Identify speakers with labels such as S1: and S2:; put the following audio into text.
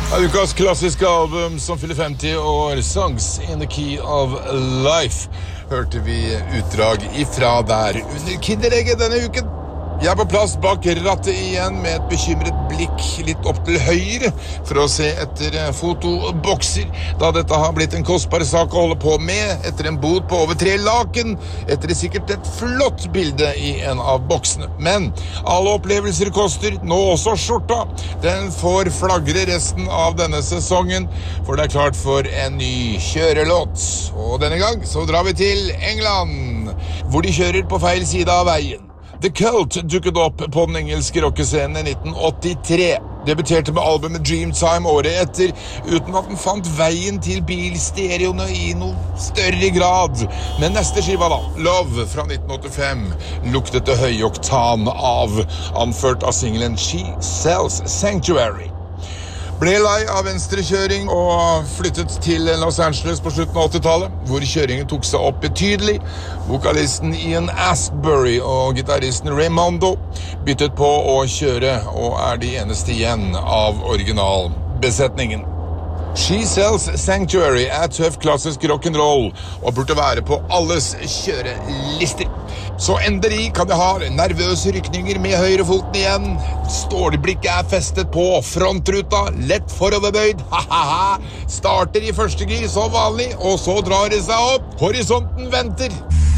S1: Ukas klassiske album som fyller 50 år, Songs in the Key of Life, hørte vi utdrag ifra der under Kinderegget denne uken. Jeg på plass bak rattet igjen med et bekymret blikk litt opp til høyre for å se etter fotobokser, da dette har blitt en kostbar sak å holde på med etter en bod på over 3 laken, etter sikkert et flott bilde i en av boksene. Men alle opplevelser koster, nå også skjorta. Den får flagre resten av denne sesongen, for det er klart for en ny kjørelåt. Og denne gang så drar vi til England, hvor de kjører på feil side av veien. The Cult dukket opp på den engelske rockescenen i 1983. Debuterte med albumet Dreamtime året etter, uten at den fant veien til bilstereoene i noe større grad. Men neste skiva da, Love fra 1985, luktet det høy oktan av, anført av singelen She Sells Sanctuary. Ble lei av venstrekjøring og flyttet til Los Angeles på slutten av 80-tallet, hvor kjøringen tok seg opp betydelig. Vokalisten Ian Astbury og gitaristen Raimondo byttet på å kjøre, og er de eneste igjen av originalbesetningen. She Sells Sanctuary er tøff klassisk rock'n'roll og burde være på alles kjørelister. Så endelig kan jeg ha nervøse rykninger med høyrefoten igjen. Stålblikket er festet på frontruta, lett foroverbøyd. Starter i første gir som vanlig, og så drar det seg opp. Horisonten venter.